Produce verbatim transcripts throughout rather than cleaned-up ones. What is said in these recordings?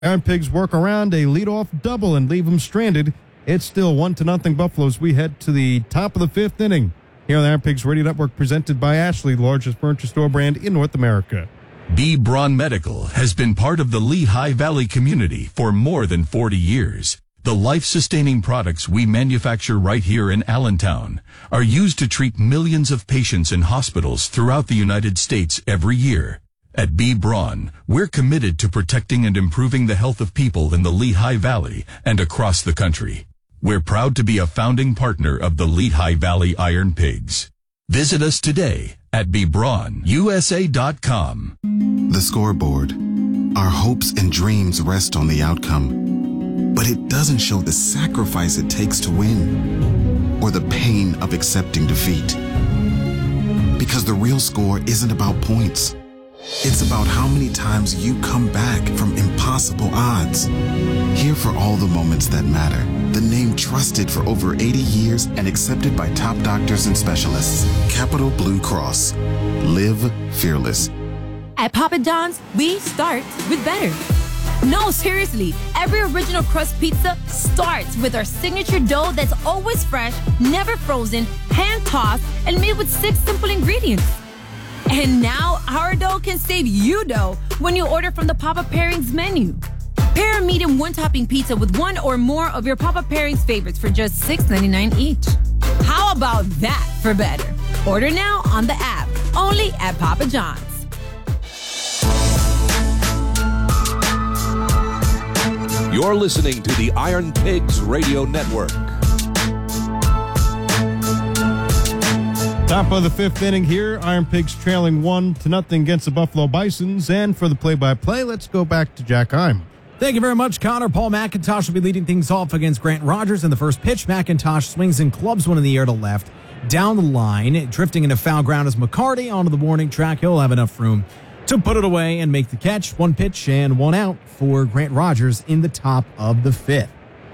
Iron Pigs work around a leadoff double and leave them stranded. It's still one to nothing Buffaloes. We head to the top of the fifth inning here on the Iron Pigs Radio Network, presented by Ashley, the largest furniture store brand in North America. B. Braun Medical has been part of the Lehigh Valley community for more than forty years. The life-sustaining products we manufacture right here in Allentown are used to treat millions of patients in hospitals throughout the United States every year. At B. Braun, we're committed to protecting and improving the health of people in the Lehigh Valley and across the country. We're proud to be a founding partner of the Lehigh Valley Iron Pigs. Visit us today at b braun u s a dot com. The scoreboard. Our hopes and dreams rest on the outcome, but it doesn't show the sacrifice it takes to win or the pain of accepting defeat. Because the real score isn't about points. It's about how many times you come back from impossible odds. Here for all the moments that matter. The name trusted for over eighty years and accepted by top doctors and specialists. Capital Blue Cross. Live fearless. At Papa John's, we start with better. No, seriously, every original crust pizza starts with our signature dough that's always fresh, never frozen, hand-tossed, and made with six simple ingredients. And now our dough can save you dough when you order from the Papa Pairings menu. Pair a medium one-topping pizza with one or more of your Papa Pairings favorites for just six ninety-nine each. How about that for better? Order now on the app, only at Papa John's. You're listening to the Iron Pigs Radio Network. Top of the fifth inning here. Iron Pigs trailing one to nothing against the Buffalo Bisons. And for the play-by-play, let's go back to Jack Heim. Thank you very much, Connor. Paul McIntosh will be leading things off against Grant Rogers in the first pitch. McIntosh swings and clubs one in the air to left. Down the line, drifting into foul ground is McCarty onto the warning track. He'll have enough room to put it away and make the catch. One pitch and one out for Grant Rogers in the top of the fifth.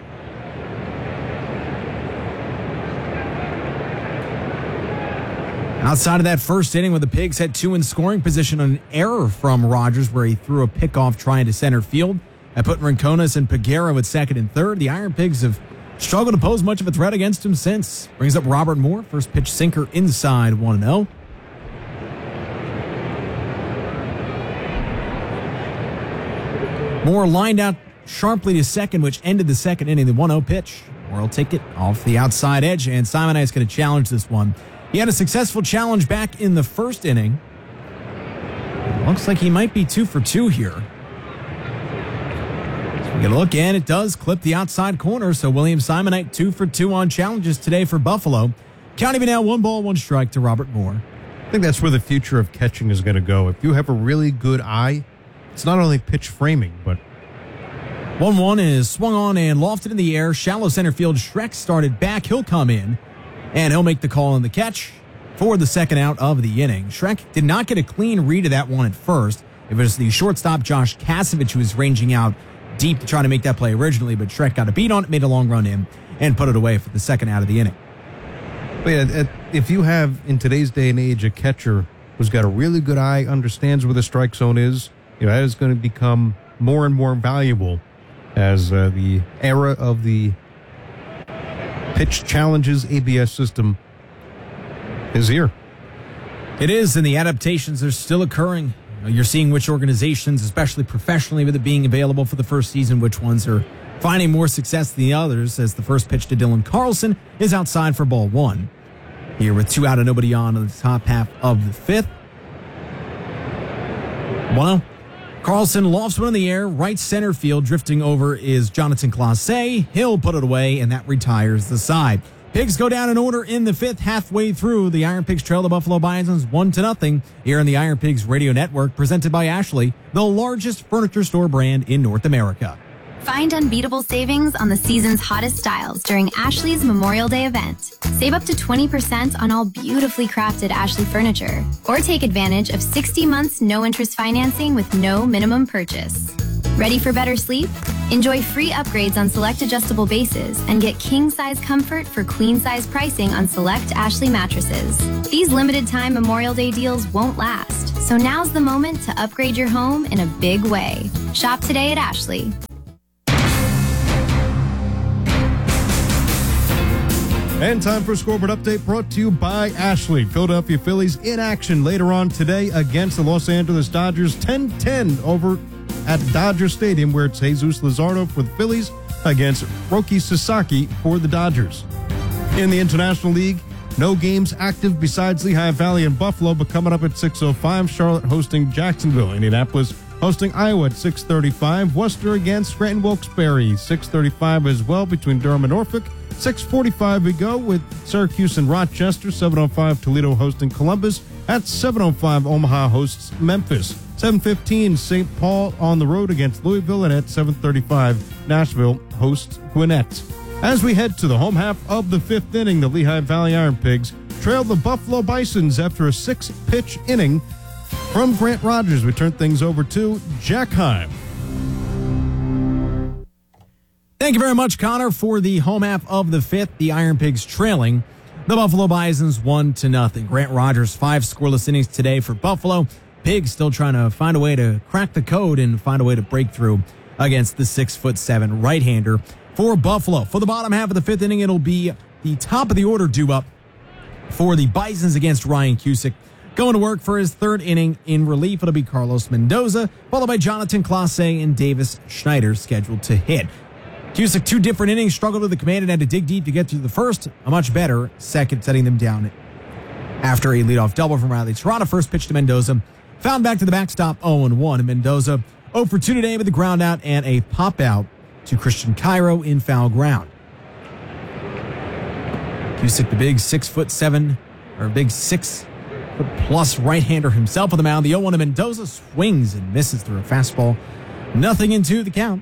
Outside of that first inning, when the Pigs had two in scoring position on an error from Rogers where he threw a pickoff trying to center field, that put Rincones and Peguero at second and third. The Iron Pigs have struggled to pose much of a threat against him since. Brings up Robert Moore, first pitch sinker inside one oh. Moore lined out sharply to second, which ended the second inning, the one oh pitch. Moore will take it off the outside edge, and Simon is going to challenge this one. He had a successful challenge back in the first inning. Looks like he might be two for two here. So we get a look, and it does clip the outside corner, so William Simonite two for two on challenges today for Buffalo. Counting now one ball, one strike to Robert Moore. I think that's where the future of catching is going to go. If you have a really good eye, it's not only pitch framing, but... one one is swung on and lofted in the air. Shallow center field. Schreck started back. He'll come in, and he'll make the call on the catch for the second out of the inning. Schreck did not get a clean read of that one at first. It was the shortstop, Josh Kasevich, who was ranging out deep to try to make that play originally, but Schreck got a beat on it, made a long run in, and put it away for the second out of the inning. But yeah, if you have, in today's day and age, a catcher who's got a really good eye, understands where the strike zone is, you know, that is going to become more and more valuable as uh, the era of the pitch challenges A B S system is here. It is, and the adaptations are still occurring. You're seeing which organizations, especially professionally with it being available for the first season, which ones are finding more success than the others, as the first pitch to Dylan Carlson is outside for ball one. Here with two out and nobody on in the top half of the fifth. Well, Carlson lofts one in the air, right center field. Drifting over is Jonathan Clase. He'll put it away, and that retires the side. Pigs go down in order in the fifth. Halfway through, the Iron Pigs trail the Buffalo Bisons one to nothing here on the Iron Pigs Radio Network, presented by Ashley, the largest furniture store brand in North America. Find unbeatable savings on the season's hottest styles during Ashley's Memorial Day event. Save up to twenty percent on all beautifully crafted Ashley furniture. Or take advantage of sixty months no-interest financing with no minimum purchase. Ready for better sleep? Enjoy free upgrades on select adjustable bases and get king-size comfort for queen-size pricing on select Ashley mattresses. These limited-time Memorial Day deals won't last, so now's the moment to upgrade your home in a big way. Shop today at Ashley. And time for a scoreboard update brought to you by Ashley. Philadelphia Phillies in action later on today against the Los Angeles Dodgers. ten ten over at Dodger Stadium, where it's Jesus Luzardo for the Phillies against Roki Sasaki for the Dodgers. In the International League, no games active besides Lehigh Valley and Buffalo, but coming up at six oh five, Charlotte hosting Jacksonville. Indianapolis hosting Iowa at six thirty-five. Worcester against Scranton Wilkes-Barre, six thirty-five as well between Durham and Norfolk. six forty-five we go with Syracuse and Rochester. seven oh five Toledo hosting Columbus. At seven oh five Omaha hosts Memphis. seven fifteen Saint Paul on the road against Louisville. And at seven thirty-five Nashville hosts Gwinnett. As we head to the home half of the fifth inning, the Lehigh Valley Iron Pigs trailed the Buffalo Bisons after a six-pitch inning. From Grant Rogers, we turn things over to Jack Heim. Thank you very much, Connor, for the home half of the fifth. The Iron Pigs trailing the Buffalo Bisons one to nothing. Grant Rogers, five scoreless innings today for Buffalo. Pigs still trying to find a way to crack the code and find a way to break through against the six foot seven right-hander for Buffalo. For the bottom half of the fifth inning, it'll be the top of the order due up for the Bisons against Ryan Cusick. Going to work for his third inning in relief, it'll be Carlos Mendoza, followed by Jonathan Clase and Davis Schneider scheduled to hit. Cusick, two different innings, struggled with the command and had to dig deep to get through the first. A much better second, setting them down after a leadoff double from Riley Serrano. First pitch to Mendoza. Found back to the backstop, oh and one. Mendoza oh for two today with a ground out and a pop out to Christian Cairo in foul ground. Cusick, the big six foot seven, or big six foot plus right-hander himself on the mound. The oh one to Mendoza swings and misses through a fastball. Nothing into the count.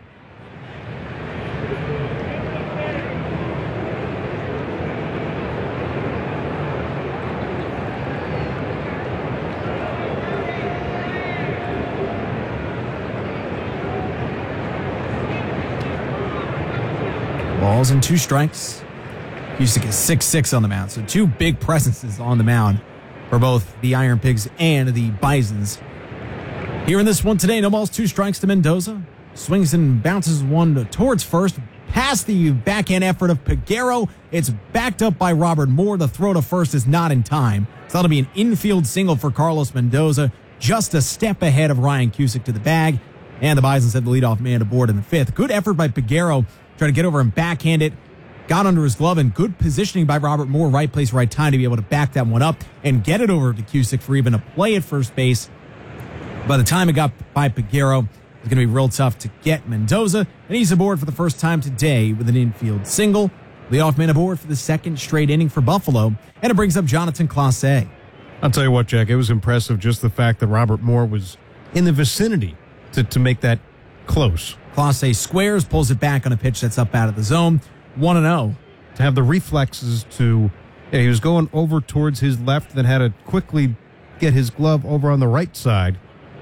Balls and two strikes. Cusick is six six on the mound, so two big presences on the mound for both the Iron Pigs and the Bisons. Here in this one today, no balls, two strikes to Mendoza. Swings and bounces one towards first. Past the backhand effort of Peguero. It's backed up by Robert Moore. The throw to first is not in time. So that'll be an infield single for Carlos Mendoza. Just a step ahead of Ryan Cusick to the bag. And the Bisons had the leadoff man aboard in the fifth. Good effort by Peguero. Trying to get over and backhand it. Got under his glove, and good positioning by Robert Moore. Right place, right time to be able to back that one up and get it over to Cusick for even a play at first base. By the time it got by Peguero, it's going to be real tough to get Mendoza. And he's aboard for the first time today with an infield single. Leadoff man aboard for the second straight inning for Buffalo. And it brings up Jonathan Clase. I'll tell you what, Jack, it was impressive just the fact that Robert Moore was in the vicinity to, to make that close. Clase squares, pulls it back on a pitch that's up out of the zone. one and oh. To have the reflexes to, yeah, he was going over towards his left, then had to quickly get his glove over on the right side.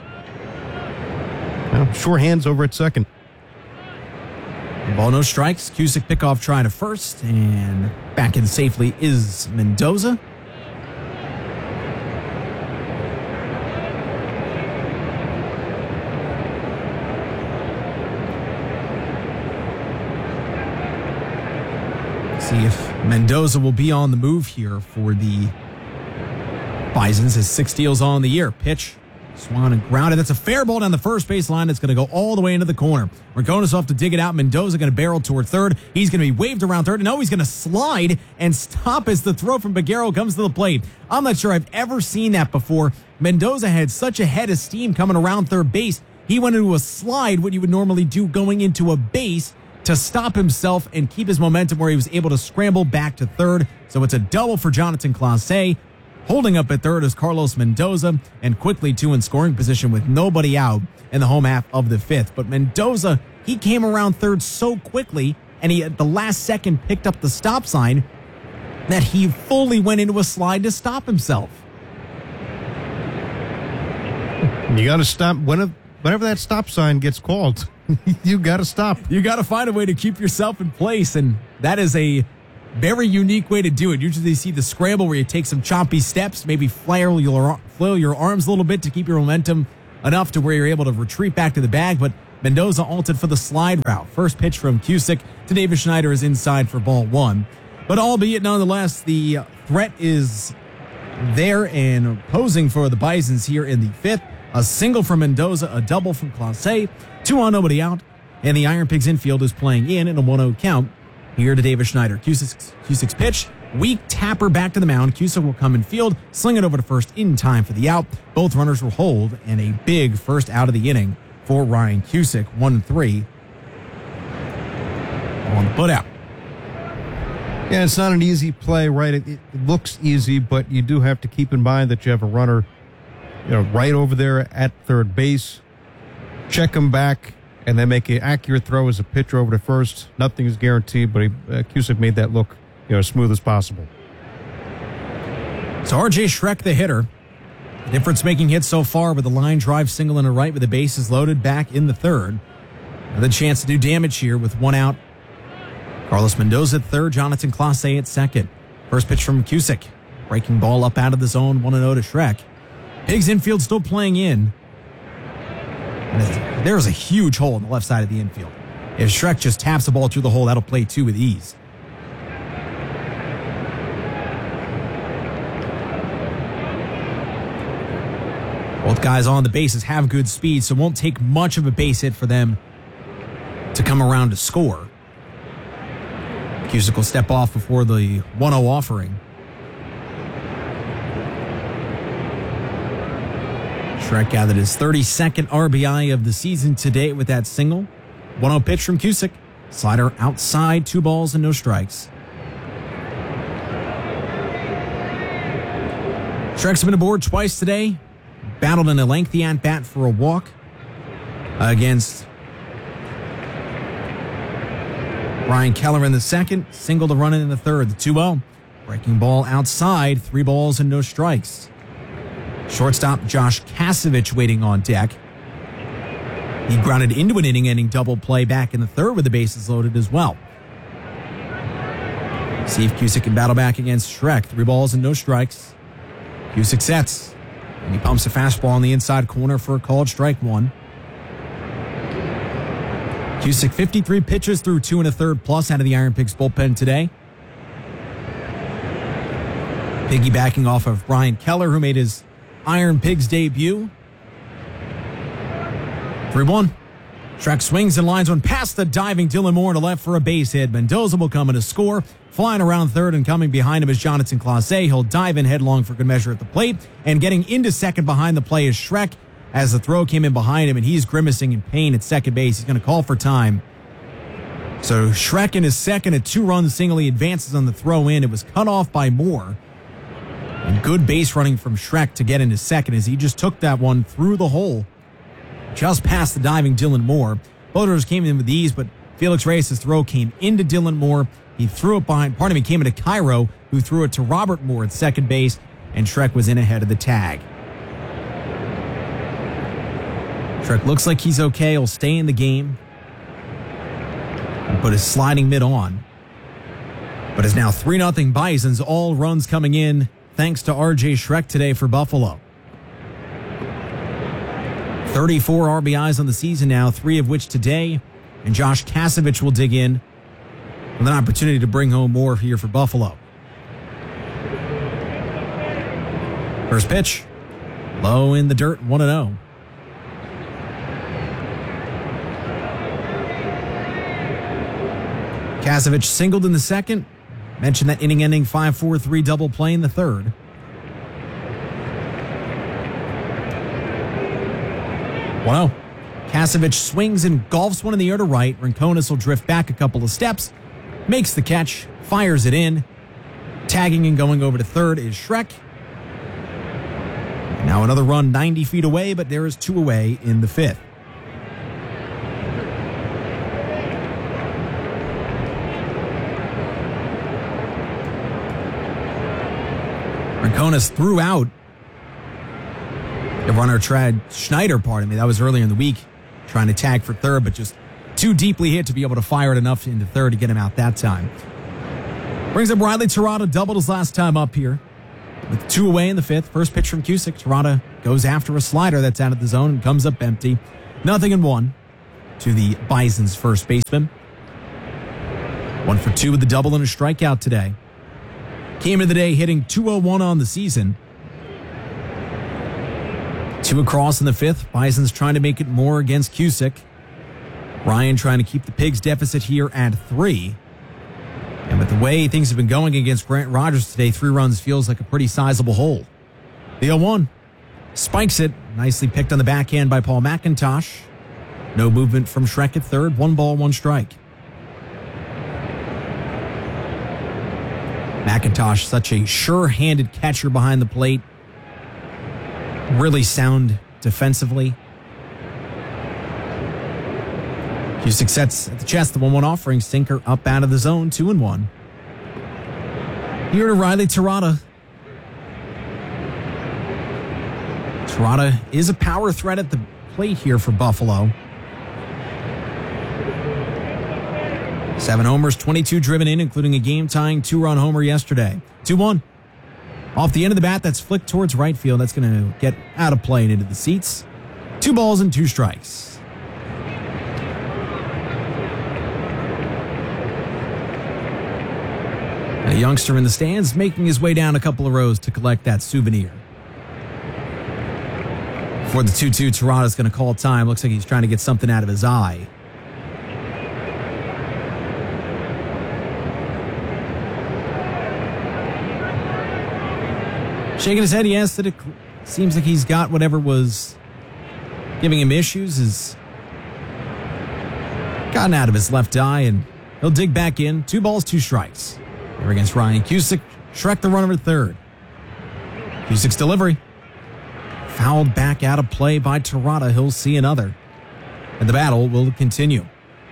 Well, sure hands over at second. Ball, no strikes. Cusick pickoff trying to first, and back in safely is Mendoza. See if Mendoza will be on the move here for the Bisons. His six steals on the year. Pitch, swung and grounded. That's a fair ball down the first base line. It's going to go all the way into the corner. Margonis off to dig it out. Mendoza going to barrel toward third. He's going to be waved around third. And now he's going to slide and stop as the throw from Peguero comes to the plate. I'm not sure I've ever seen that before. Mendoza had such a head of steam coming around third base. He went into a slide, what you would normally do going into a base, to stop himself and keep his momentum where he was able to scramble back to third. So it's a double for Jonathan Clase. Holding up at third is Carlos Mendoza, and quickly two in scoring position with nobody out in the home half of the fifth. But Mendoza, he came around third so quickly, and he at the last second picked up the stop sign, that he fully went into a slide to stop himself. You got to stop whenever, whenever that stop sign gets called. You got to stop. You got to find a way to keep yourself in place, and that is a very unique way to do it. Usually you see the scramble where you take some choppy steps, maybe flail your, flail your arms a little bit to keep your momentum enough to where you're able to retreat back to the bag, but Mendoza altered for the slide route. First pitch from Cusick to Davis Schneider is inside for ball one. But albeit nonetheless, the threat is there and posing for the Bisons here in the fifth. A single from Mendoza, a double from Clase, two on, nobody out, and the Iron Pigs infield is playing in in a one oh count here to Davis Schneider. Cusick's, Cusick's pitch, weak tapper back to the mound. Cusick will come in field, sling it over to first in time for the out. Both runners will hold, and a big first out of the inning for Ryan Cusick, one three on the put out. Yeah, it's not an easy play, right? It, it looks easy, but you do have to keep in mind that you have a runner, you know, right over there at third base. Check him back, and then make an accurate throw as a pitcher over to first. Nothing is guaranteed, but he, uh, Cusick made that look, you know, as smooth as possible. So R J Schreck, the hitter, the difference-making hit so far with a line drive single and a right with the bases loaded back in the third. Another chance to do damage here with one out. Carlos Mendoza at third, Jonathan Clase at second. First pitch from Cusick. Breaking ball up out of the zone, one oh to Schreck. Pigs infield still playing in. And there's a huge hole on the left side of the infield. If Schreck just taps the ball through the hole, that'll play two with ease. Both guys on the bases have good speed, so it won't take much of a base hit for them to come around to score. Cusick will step off before the one oh offering. Schreck gathered his thirty-second R B I of the season today with that single. one oh pitch from Cusick. Slider outside, two balls and no strikes. Schreck's been aboard twice today. Battled in a lengthy at-bat for a walk against Brian Keller in the second, single to run in the third, the two oh. Breaking ball outside, three balls and no strikes. Shortstop Josh Kasevich waiting on deck. He grounded into an inning-ending double play back in the third with the bases loaded as well. See if Cusick can battle back against Schreck. Three balls and no strikes. Cusick sets, and he pumps a fastball on the inside corner for a called strike one. Cusick, fifty-three pitches through two and a third plus out of the Iron Pigs bullpen today. Piggybacking off of Brian Keller, who made his Iron Pigs debut. three one. Schreck swings and lines one past the diving Dylan Moore to left for a base hit. Mendoza will come in to score. Flying around third and coming behind him is Jonathan Clase. He'll dive in headlong for good measure at the plate. And getting into second behind the play is Schreck, as the throw came in behind him, and he's grimacing in pain at second base. He's going to call for time. So Schreck in his second, a two-run single. He advances on the throw in. It was cut off by Moore. And good base running from Schreck to get into second as he just took that one through the hole, just past the diving Dylan Moore. Voters came in with ease, but Felix Reyes' throw came into Dylan Moore. He threw it behind, pardon me, came into Cairo, who threw it to Robert Moore at second base, and Schreck was in ahead of the tag. Schreck looks like he's okay. He'll stay in the game and put his sliding mid on. But it's now three nothing Bisons, all runs coming in thanks to R J Schreck today for Buffalo. thirty-four R B Is on the season now, three of which today. And Josh Kasevich will dig in with an opportunity to bring home more here for Buffalo. First pitch, low in the dirt, one and oh. Kasevich singled in the second. Mentioned that inning-ending five four three double play in the third. one oh. Kasevich swings and golfs one in the air to right. Rincones will drift back a couple of steps, makes the catch, fires it in. Tagging and going over to third is Schreck. Now another run ninety feet away, but there is two away in the fifth. Rincones threw out the runner, Trad Schneider, pardon me. That was earlier in the week. trying to tag for third, but just too deeply hit to be able to fire it enough into third to get him out that time. Brings up Riley Terada, doubled his last time up here. With two away in the fifth, first pitch from Cusick. Terada goes after a slider that's out of the zone and comes up empty. Nothing in one to the Bison's first baseman. One for two with a double and a strikeout today. Came into the day hitting two oh one on the season. Two across in the fifth. Bison's trying to make it more against Cusick. Ryan trying to keep the Pigs deficit here at three. And with the way things have been going against Grant Rogers today, three runs feels like a pretty sizable hole. The oh one spikes it. Nicely picked on the backhand by Paul McIntosh. No movement from Schreck at third. One ball, one strike. McIntosh, such a sure-handed catcher behind the plate. Really sound defensively. Cusick sets at the chest, the one one offering. Sinker up out of the zone, two and one. Here to Riley Terada. Terada is a power threat at the plate here for Buffalo. Seven homers, twenty-two driven in, including a game-tying two-run homer yesterday. two one. Off the end of the bat, that's flicked towards right field. That's going to get out of play and into the seats. Two balls and two strikes. A youngster in the stands making his way down a couple of rows to collect that souvenir. For the two two, Terada's going to call time. Looks like he's trying to get something out of his eye. Shaking his head, yes, that it seems like he's got whatever was giving him issues has gotten out of his left eye, and he'll dig back in. Two balls, two strikes. Here against Ryan Cusick. Schreck the runner at third. Cusick's delivery. Fouled back out of play by Terada. He'll see another. And the battle will continue.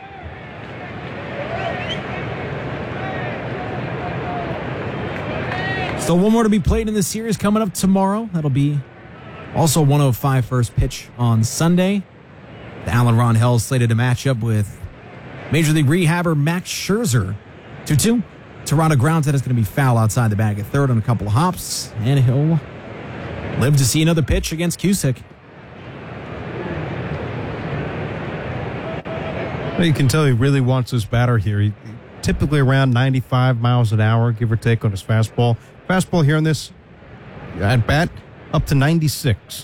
So one more to be played in this series coming up tomorrow. That'll be also one oh five first pitch on Sunday. The Alan Ron Hell slated to match up with Major League rehabber Max Scherzer. two two. Terada grounds that is going to be foul outside the bag at third on a couple of hops. And he'll live to see another pitch against Cusick. Well, you can tell he really wants this batter here. He, typically around ninety-five miles an hour, give or take, on his fastball. Fastball here on this at bat, up to ninety-six.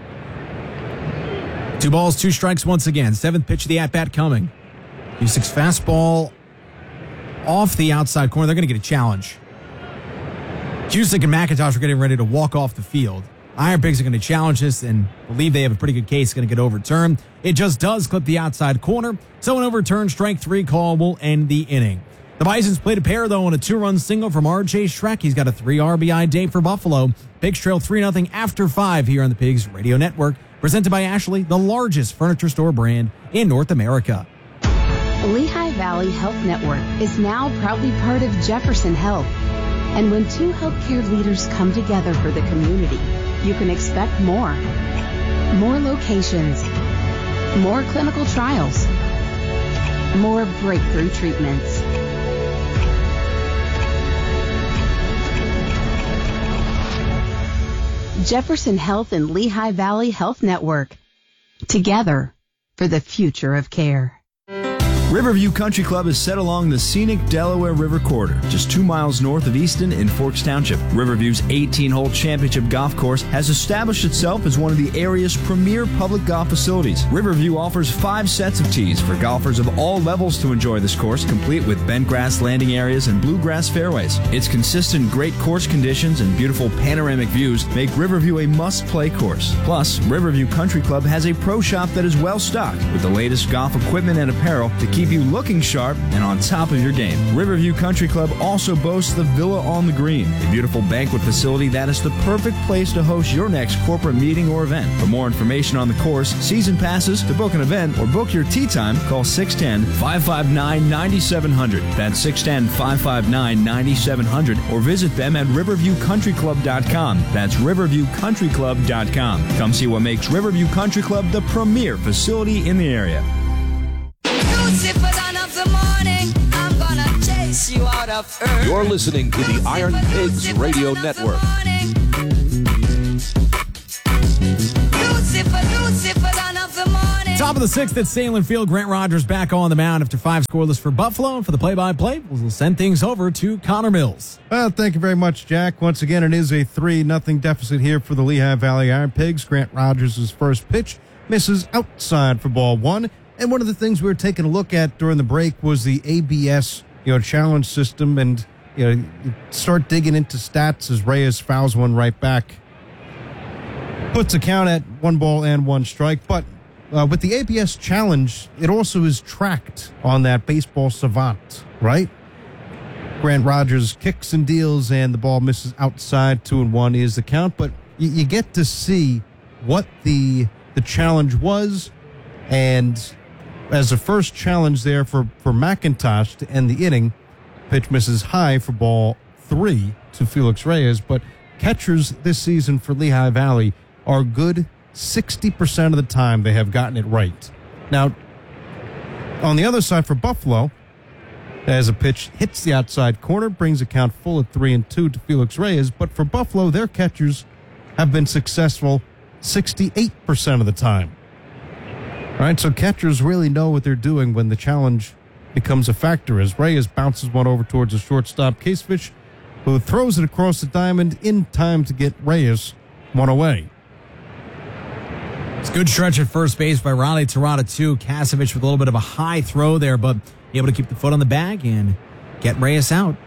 Two balls, two strikes once again. Seventh pitch of the at-bat coming. Cusick's fastball off the outside corner. They're going to get a challenge. Cusick and McIntosh are getting ready to walk off the field. Iron Pigs are going to challenge this and believe they have a pretty good case. It's going to get overturned. It just does clip the outside corner. So an overturned strike three call will end the inning. The Bisons played a pair, though, on a two-run single from R J Schreck. He's got a three R B I day for Buffalo. Pigs trail three nothing after five here on the Pigs Radio Network. Presented by Ashley, the largest furniture store brand in North America. Lehigh Valley Health Network is now proudly part of Jefferson Health. And when two healthcare leaders come together for the community, you can expect more. More locations, more clinical trials, more breakthrough treatments. Jefferson Health and Lehigh Valley Health Network. Together for the future of care. Riverview Country Club is set along the scenic Delaware River corridor, just two miles north of Easton in Forks Township. Riverview's eighteen-hole championship golf course has established itself as one of the area's premier public golf facilities. Riverview offers five sets of tees for golfers of all levels to enjoy this course, complete with bent grass landing areas and bluegrass fairways. Its consistent great course conditions and beautiful panoramic views make Riverview a must-play course. Plus, Riverview Country Club has a pro shop that is well-stocked with the latest golf equipment and apparel to keep you looking sharp and on top of your game. Riverview Country Club also boasts the Villa on the Green, a beautiful banquet facility that is the perfect place to host your next corporate meeting or event. For more information on the course, season passes, to book an event, or book your tee time, call six one zero, five five nine, nine seven zero zero. That's six one zero, five five nine, nine seven zero zero, or visit them at riverview country club dot com. That's riverview country club dot com. Come see what makes Riverview Country Club the premier facility in the area. You're listening to the Iron Pigs Radio Network. Top of the sixth at Salem Field. Grant Rogers back on the mound after five scoreless for Buffalo. For the play-by-play, we'll send things over to Connor Mills. Well, thank you very much, Jack. Once again, it is a three nothing deficit here for the Lehigh Valley Iron Pigs. Grant Rogers' first pitch misses outside for ball one. And one of the things we were taking a look at during the break was the A B S, you know, challenge system, and you know, you start digging into stats as Reyes fouls one right back. Puts a count at one ball and one strike, but uh, with the A B S challenge, it also is tracked on that baseball savant, right? Grant Rogers kicks and deals, and the ball misses outside. Two and one is the count, but you, you get to see what the the challenge was, and as the first challenge there for, for McIntosh to end the inning, pitch misses high for ball three to Felix Reyes. But catchers this season for Lehigh Valley are good sixty percent of the time. They have gotten it right. Now, on the other side for Buffalo, as a pitch hits the outside corner, brings a count full at three and two to Felix Reyes. But for Buffalo, their catchers have been successful sixty-eight percent of the time. All right, so catchers really know what they're doing when the challenge becomes a factor, as Reyes bounces one over towards the shortstop, Kasevich, who throws it across the diamond in time to get Reyes one away. It's a good stretch at first base by Riley Tirada, too. Kasevich with a little bit of a high throw there, but able to keep the foot on the bag and get Reyes out.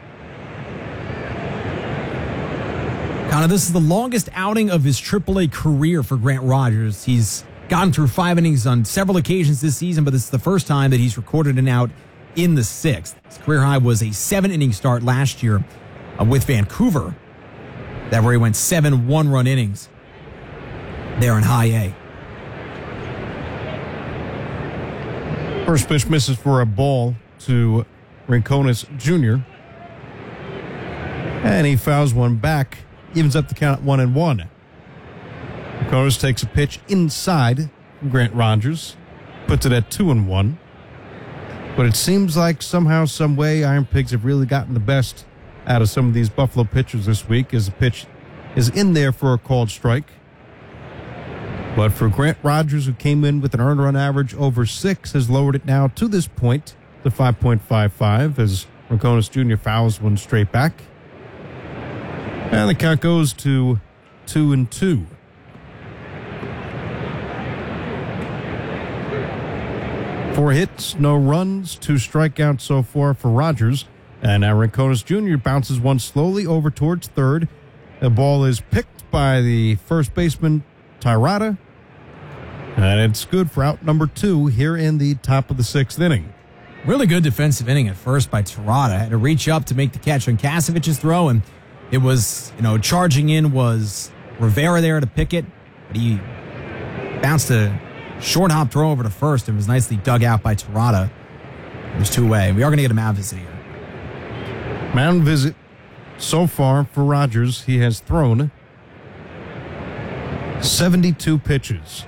Connor, this is the longest outing of his triple A career for Grant Rogers. He's gotten through five innings on several occasions this season, but this is the first time that he's recorded an out in the sixth. His career high was a seven-inning start last year uh, with Vancouver, that where he went seven one-run innings there in high A. First pitch misses for a ball to Rincones Junior And he fouls one back, evens up the count at one and one. Rincones takes a pitch inside Grant Rogers, puts it at two and one. But it seems like somehow, some way, Iron Pigs have really gotten the best out of some of these Buffalo pitchers this week, as the pitch is in there for a called strike. But for Grant Rogers, who came in with an earned run average over six, has lowered it now to this point to five point five five, as Rincones Junior fouls one straight back. And the count goes to two and two. Four hits, no runs, two strikeouts so far for Rogers. And now Rincones Junior bounces one slowly over towards third. The ball is picked by the first baseman, Tirada. And it's good for out number two here in the top of the sixth inning. Really good defensive inning at first by Tirada. Had to reach up to make the catch on Kasevich's throw, and it was, you know, charging in was Rivera there to pick it, but he bounced a short hop throw over to first and was nicely dug out by Tirada. It was two away. We are going to get a mound visit here. Mound visit so far for Rogers. He has thrown seventy-two pitches.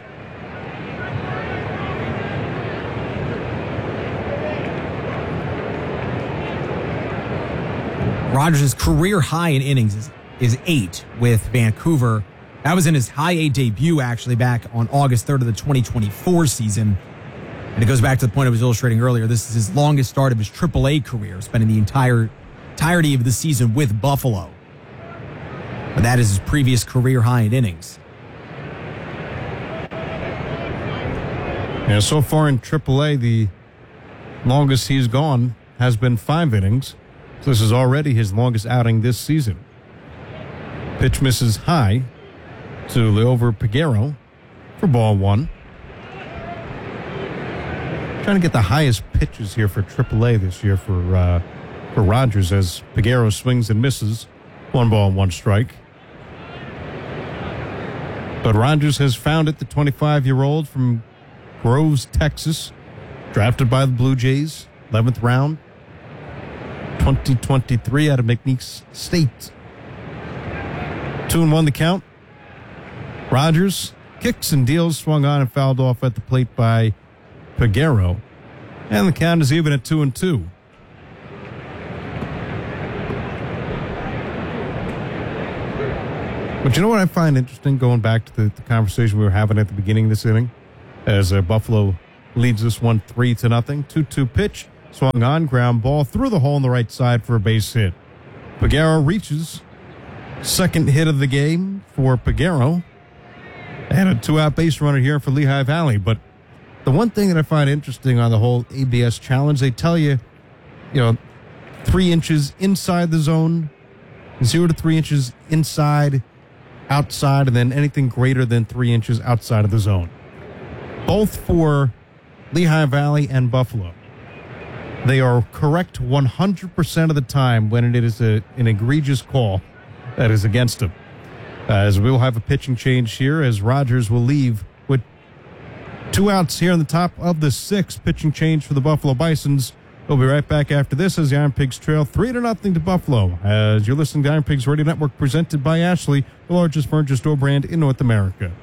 Rogers' career high in innings is, is eight with Vancouver. That was in his high A debut, actually, back on August third of the twenty twenty-four season. And it goes back to the point I was illustrating earlier. This is his longest start of his triple A career, spending the entire entirety of the season with Buffalo. But that is his previous career high in innings. Yeah, so far in triple A, the longest he's gone has been five innings. So this is already his longest outing this season. Pitch misses high to Leover Peguero for ball one. trying to get the highest pitches here for triple A this year for uh, for Rogers as Peguero swings and misses. One ball and one strike. But Rogers has found it, the twenty-five-year-old from Groves, Texas, drafted by the Blue Jays, eleventh round, twenty twenty-three out of McNeese State. Two and one the count. Rogers kicks and deals, swung on and fouled off at the plate by Peguero. And the count is even at two and two. But you know what I find interesting, going back to the, the conversation we were having at the beginning of this inning, as uh, Buffalo leads this one three to nothing. two two pitch, swung on, ground ball through the hole on the right side for a base hit. Peguero reaches, second hit of the game for Peguero, and a two-out base runner here for Lehigh Valley. But the one thing that I find interesting on the whole A B S challenge, they tell you, you know, three inches inside the zone, zero to three inches inside, outside, and then anything greater than three inches outside of the zone. Both for Lehigh Valley and Buffalo. They are correct one hundred percent of the time when it is a, an egregious call that is against them. Uh, as we'll have a pitching change here, as Rogers will leave with two outs here on the top of the sixth. Pitching change for the Buffalo Bisons. We'll be right back after this as the Iron Pigs trail three to nothing to Buffalo. As you're listening to Iron Pigs Radio Network, presented by Ashley, the largest furniture store brand in North America.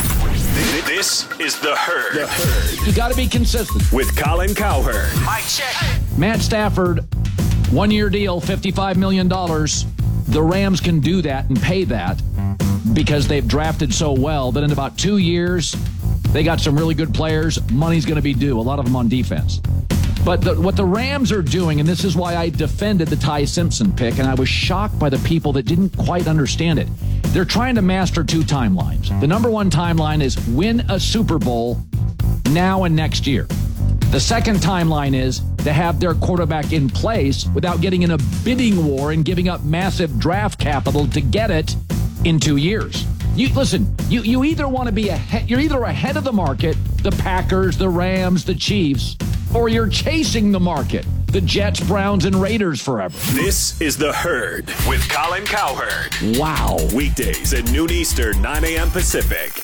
This is The Herd. The Herd. You got to be consistent. With Colin Cowherd. Mic check. Matt Stafford, one-year deal, fifty-five million dollars. The Rams can do that and pay that because they've drafted so well that in about two years, they got some really good players. Money's going to be due, a lot of them on defense. But the, what the Rams are doing, and this is why I defended the Ty Simpson pick, and I was shocked by the people that didn't quite understand it. They're trying to master two timelines. The number one timeline is win a Super Bowl now and next year. The second timeline is to have their quarterback in place without getting in a bidding war and giving up massive draft capital to get it in two years. You listen, you, you either want to be ahead, you're either ahead of the market, the Packers, the Rams, the Chiefs, or you're chasing the market, the Jets, Browns, and Raiders forever. This is The Herd with Colin Cowherd. Wow. Weekdays at noon Eastern, nine a.m. Pacific.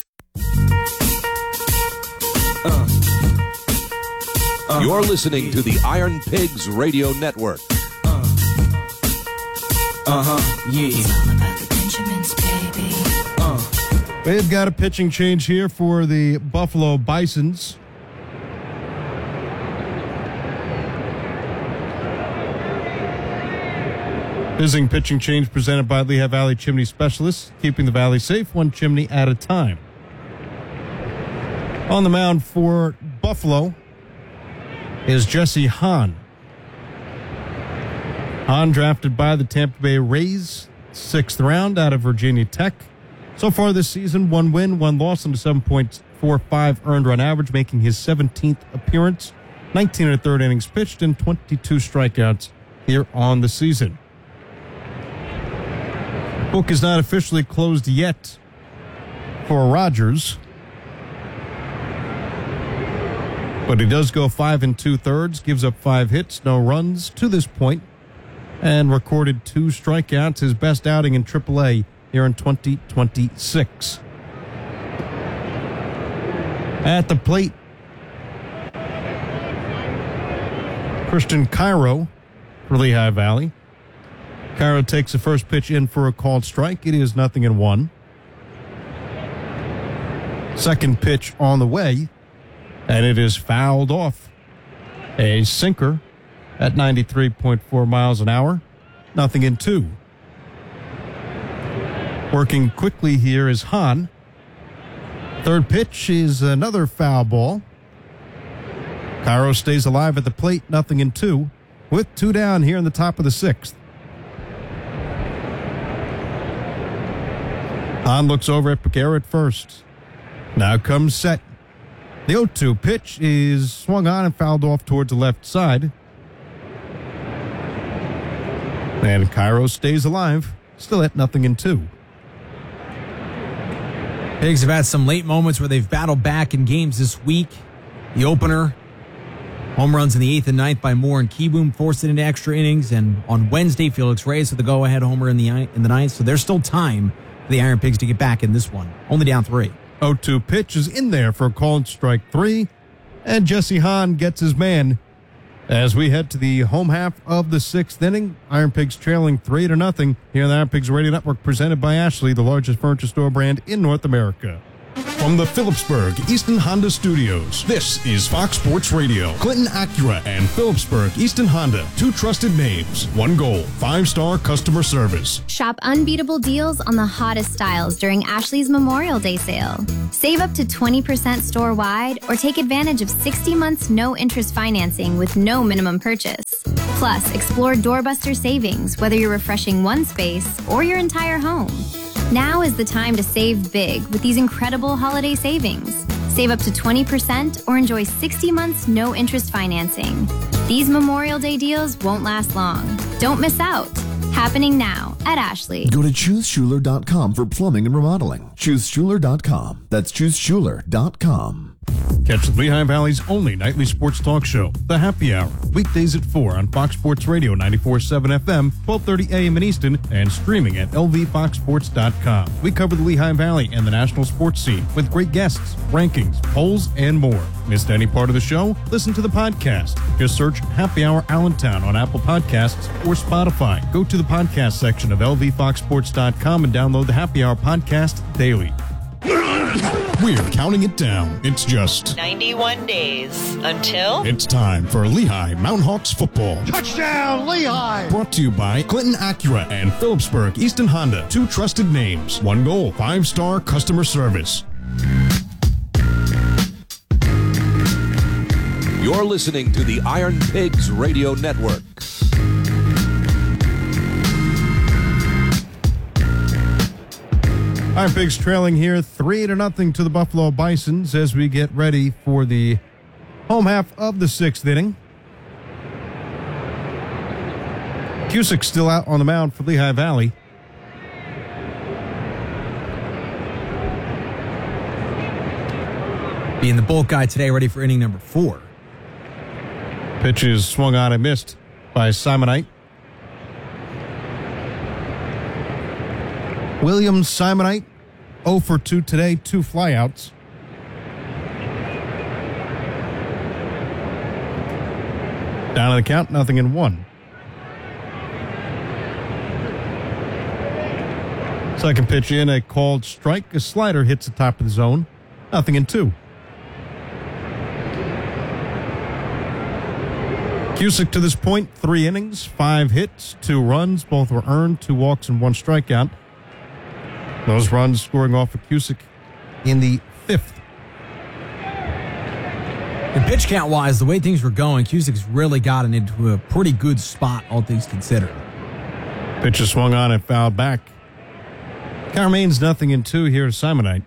Uh, uh, You're listening to the Iron Pigs Radio Network. Uh, uh-huh, yeah. It's all about the Benjamins, baby. Uh. They've got a pitching change here for the Buffalo Bisons. Visiting pitching change presented by Lehigh Valley Chimney Specialists, keeping the valley safe one chimney at a time. On the mound for Buffalo is Jesse Hahn. Hahn drafted by the Tampa Bay Rays, sixth round out of Virginia Tech. So far this season, one win, one loss, and a seven point four five earned run average, making his seventeenth appearance, nineteen and a third innings pitched, and twenty-two strikeouts here on the season. Book is not officially closed yet for Rogers, but he does go five and two thirds, gives up five hits, no runs to this point, and recorded two strikeouts, his best outing in triple A here in twenty twenty-six. At the plate, Christian Cairo for Lehigh Valley. Cairo takes the first pitch in for a called strike. It is nothing and one. Second pitch on the way, and it is fouled off. A sinker at ninety-three point four miles an hour. Nothing in two. Working quickly here is Hahn. Third pitch is another foul ball. Cairo stays alive at the plate. Nothing in two. With two down here in the top of the sixth. Hahn looks over at Peguero at first. Now comes set. The oh two pitch is swung on and fouled off towards the left side. And Cairo stays alive, still at nothing in two. Pigs have had some late moments where they've battled back in games this week. The opener Home runs in the eighth and ninth by Moore and Kieboom forced it into extra innings. And on Wednesday, Felix Reyes with the go-ahead homer in the in the ninth. So there's still time for the Iron Pigs to get back in this one. Only down three. oh two pitch is in there for a called strike three. And Jesse Hahn gets his man. As we head to the home half of the sixth inning, Iron Pigs trailing three to nothing here on the Iron Pigs Radio Network, presented by Ashley, the largest furniture store brand in North America. From the Phillipsburg Easton Honda Studios, this is Fox Sports Radio. Clinton Acura and Phillipsburg Easton Honda, two trusted names, one goal, five-star customer service. Shop unbeatable deals on the hottest styles during Ashley's Memorial Day sale. Save up to twenty percent store-wide or take advantage of sixty months no-interest financing with no minimum purchase. Plus, explore doorbuster savings, whether you're refreshing one space or your entire home. Now is the time to save big with these incredible holiday savings. Save up to twenty percent or enjoy sixty months no interest financing. These Memorial Day deals won't last long. Don't miss out. Happening now at Ashley. Go to choose schuler dot com for plumbing and remodeling. choose schuler dot com. That's choose schuler dot com. Catch the Lehigh Valley's only nightly sports talk show, The Happy Hour, weekdays at four on Fox Sports Radio ninety-four point seven F M, twelve thirty A M in Easton, and streaming at L V fox sports dot com. We cover the Lehigh Valley and the national sports scene with great guests, rankings, polls, and more. Missed any part of the show? Listen to the podcast. Just search Happy Hour Allentown on Apple Podcasts or Spotify. Go to the podcast section of L V fox sports dot com and download the Happy Hour podcast daily. We're counting it down. It's just ninety-one days until it's time for Lehigh Mountain Hawks football. Touchdown, Lehigh! Brought to you by Clinton Acura and Phillipsburg Easton Honda. Two trusted names. One goal, five-star customer service. You're listening to the Iron Pigs Radio Network. Iron Pigs trailing here three to nothing to the Buffalo Bisons as we get ready for the home half of the sixth inning. Cusick still out on the mound for Lehigh Valley. Being the bulk guy today, ready for inning number four. Pitch is swung on and missed by Simonite. Williams Simonite, oh for two today, two flyouts. Down to the count, nothing in one. Second pitch in, a called strike. A slider hits the top of the zone, nothing in two. Cusick to this point, three innings, five hits, two runs. Both were earned, two walks and one strikeout. Those runs scoring off of Cusick in the fifth. And pitch count-wise, the way things were going, Cusick's really gotten into a pretty good spot, all things considered. Pitch is swung on and fouled back. Count remains nothing in two here to Simonite.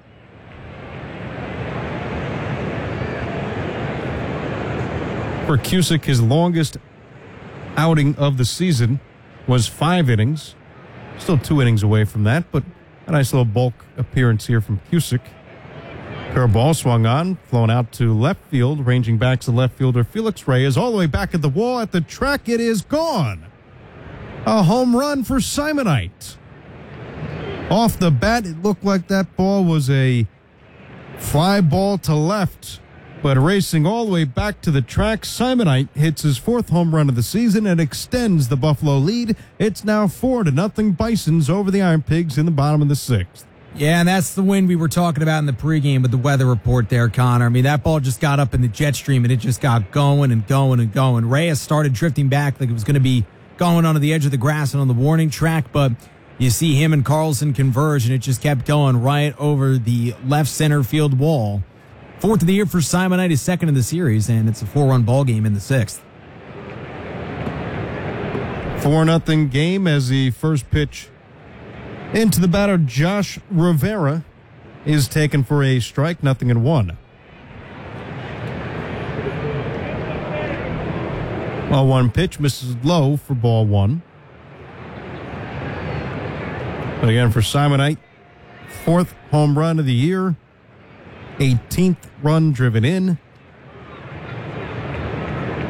For Cusick, his longest outing of the season was five innings. Still two innings away from that, but a nice little bulk appearance here from Cusick. Curveball swung on, flown out to left field, ranging back to left fielder Felix Reyes, all the way back at the wall at the track. It is gone. A home run for Simonite. Off the bat, it looked like that ball was a fly ball to left, but racing all the way back to the track, Simonite hits his fourth home run of the season and extends the Buffalo lead. It's now four to nothing Bisons over the Iron Pigs in the bottom of the sixth. Yeah, and that's the win we were talking about in the pregame with the weather report there, Connor. I mean, that ball just got up in the jet stream, and it just got going and going and going. Reyes started drifting back like it was going to be going onto the edge of the grass and on the warning track, but you see him and Carlson converge, and it just kept going right over the left center field wall. Fourth of the year for Simonite, is second in the series, and it's a four-run ball game in the sixth. four nothing game as the first pitch into the batter, Josh Rivera, is taken for a strike, nothing in one. Well, one pitch misses low for ball one. But again, for Simonite, fourth home run of the year, eighteenth run driven in.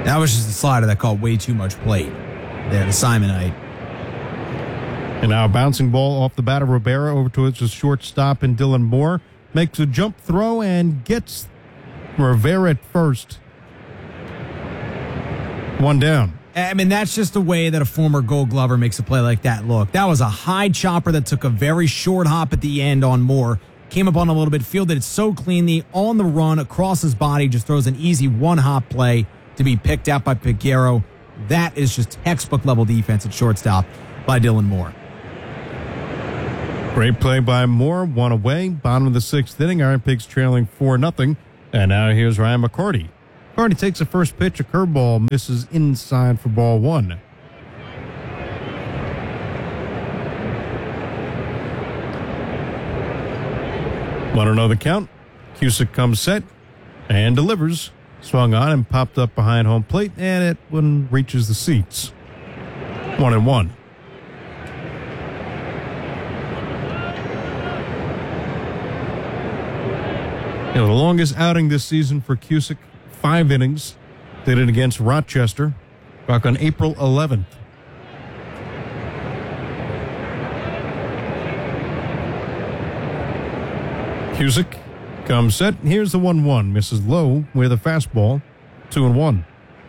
That was just a slider that caught way too much plate there to Simonite. And now a bouncing ball off the bat of Rivera over towards the shortstop, and Dylan Moore makes a jump throw and gets Rivera at first. One down. I mean, that's just the way that a former Gold Glover makes a play like that look. That was a high chopper that took a very short hop at the end on Moore. Came up on a little bit, fielded it so cleanly, on the run, across his body, just throws an easy one-hop play to be picked out by Peguero. That is just textbook-level defense at shortstop by Dylan Moore. Great play by Moore, one away. Bottom of the sixth inning, Iron Pigs trailing four nothing. And now here's Ryan McCarty. McCarty takes the first pitch, a curveball, misses inside for ball one. Want to know the count? Cusick comes set and delivers. Swung on and popped up behind home plate, and it one reaches the seats. One and one. You know, the longest outing this season for Cusick, five innings. Did it against Rochester back on April eleventh. Cusick comes set. Here's the one one. Misses low with a fastball. Two and one.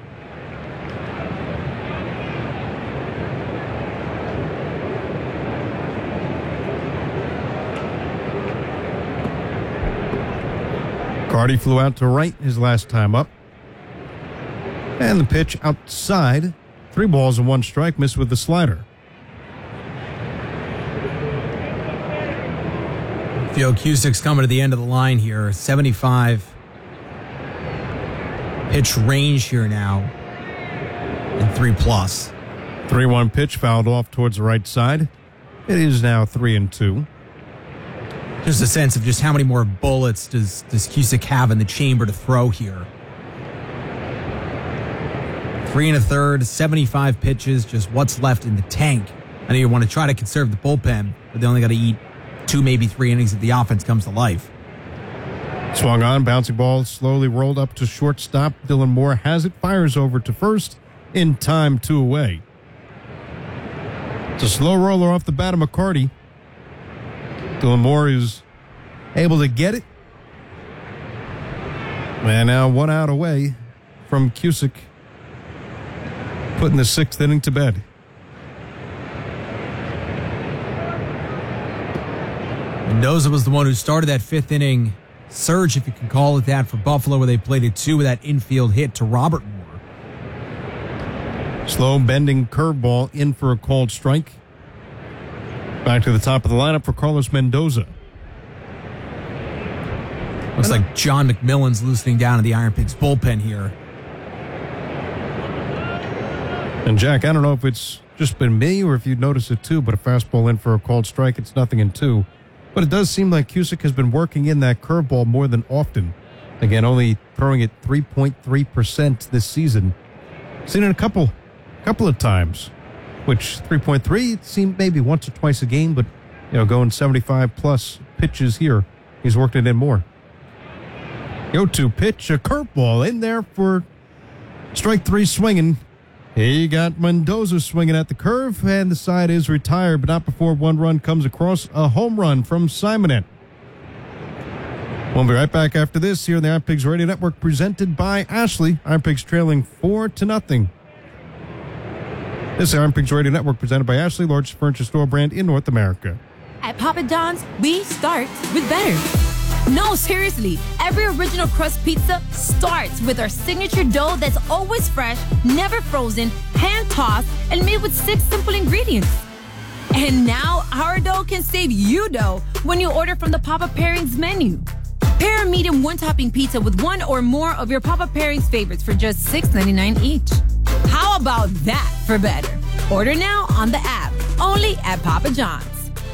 Carty flew out to right his last time up. And the pitch outside. Three balls and one strike. Missed with the slider. Theo Cusick's coming to the end of the line here. seventy-five pitch range here now. And three plus. three one pitch fouled off towards the right side. It is now three and two. Just a sense of just how many more bullets does, does Cusick have in the chamber to throw here. Three and a third, seventy-five pitches, just what's left in the tank. I know you want to try to conserve the bullpen, but they only got to eat two, maybe three innings if the offense comes to life. Swung on, bouncing ball slowly rolled up to shortstop. Dylan Moore has it, fires over to first. In time, two away. It's a slow roller off the bat of McCarty. Dylan Moore is able to get it. And now one out away from Cusick, putting the sixth inning to bed. Mendoza was the one who started that fifth inning surge, if you can call it that, for Buffalo, where they played it two with that infield hit to Robert Moore. Slow bending curveball in for a called strike. Back to the top of the lineup for Carlos Mendoza. Looks like John McMillan's loosening down in the Iron Pigs bullpen here. And Jack, I don't know if it's just been me or if you noticed it too, but a fastball in for a called strike, it's nothing in two. But it does seem like Cusick has been working in that curveball more than often. Again, only throwing it three point three percent this season. Seen it a couple, couple of times, which three point three, it seemed maybe once or twice a game, but, you know, going seventy-five plus pitches here, he's worked it in more. Go to pitch, a curveball in there for strike three swinging. He got Mendoza swinging at the curve, and the side is retired, but not before one run comes across. A home run from Simonet. We'll be right back after this here on the Iron Pigs Radio Network, presented by Ashley. Iron Pigs trailing four to nothing. This is Iron Pigs Radio Network, presented by Ashley, largest furniture store brand in North America. At Papa John's, we start with better. No, seriously, every original crust pizza starts with our signature dough that's always fresh, never frozen, hand-tossed, and made with six simple ingredients. And now, our dough can save you dough when you order from the Papa Pairings menu. Pair a medium one-topping pizza with one or more of your Papa Pairings favorites for just six ninety-nine each. How about that for better? Order now on the app, only at Papa John's.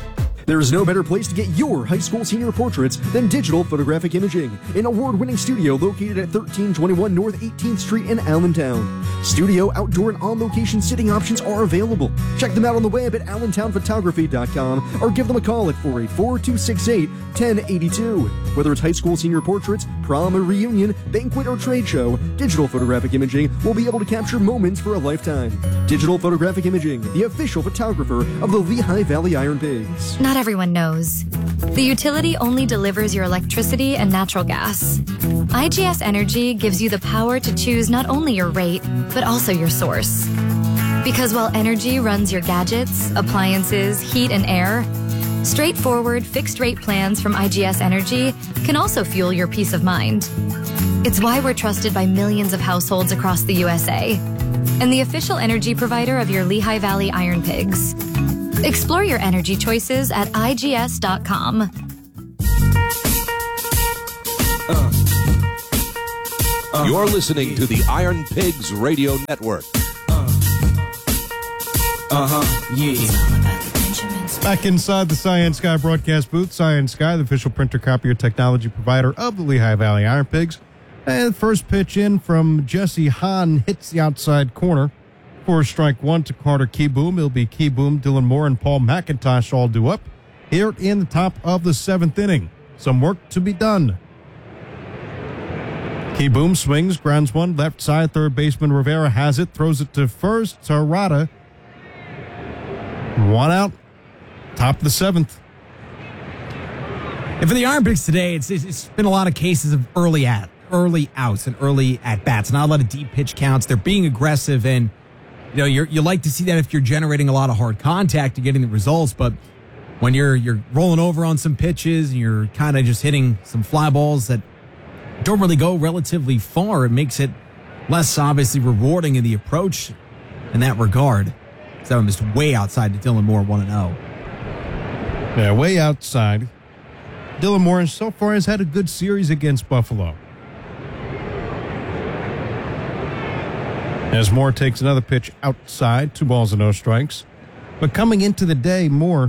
There is no better place to get your high school senior portraits than Digital Photographic Imaging, an award-winning studio located at thirteen twenty-one North eighteenth Street in Allentown. Studio, outdoor, and on-location sitting options are available. Check them out on the web at allentown photography dot com or give them a call at four eight four, two six eight, one zero eight two. Whether it's high school senior portraits, prom or reunion, banquet or trade show, Digital Photographic Imaging will be able to capture moments for a lifetime. Digital Photographic Imaging, the official photographer of the Lehigh Valley Iron Pigs. Not everyone knows. The utility only delivers your electricity and natural gas. I G S Energy gives you the power to choose not only your rate, but also your source. Because while energy runs your gadgets, appliances, heat, and air, straightforward fixed-rate plans from I G S Energy can also fuel your peace of mind. It's why we're trusted by millions of households across the U S A and the official energy provider of your Lehigh Valley Iron Pigs. Explore your energy choices at I G S dot com. Uh. Uh. You're listening to the Iron Pigs Radio Network. Uh-huh, yeah. Back inside the Science Sky broadcast booth, Science Sky, the official printer copier technology provider of the Lehigh Valley Iron Pigs. And first pitch in from Jesse Hahn hits the outside corner for strike one to Carter Keyboom. It'll be Keyboom, Dylan Moore, and Paul McIntosh all due up here in the top of the seventh inning. Some work to be done. Keyboom swings, grounds one, left side, third baseman Rivera has it, throws it to first, Tarada. One out, top of the seventh. And for the Iron Pigs today, it's, it's been a lot of cases of early at early outs and early at bats. Not a lot of deep pitch counts. They're being aggressive, and you know you're, you like to see that if you're generating a lot of hard contact and getting the results. But when you're you're rolling over on some pitches and you're kind of just hitting some fly balls that don't really go relatively far, it makes it less obviously rewarding in the approach in that regard. So I'm just way outside to Dylan Moore, one and oh. Yeah, way outside. Dylan Moore so far has had a good series against Buffalo. As Moore takes another pitch outside, two balls and no strikes. But coming into the day, Moore